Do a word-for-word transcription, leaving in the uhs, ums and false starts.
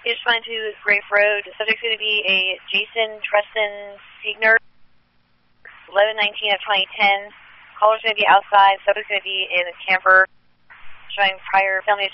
Just flying to Grafe Road. The subject's going to be a Jason Treston Siegner, eleven nineteen of twenty ten. Caller's going to be outside. Subject's going to be in a camper, showing prior family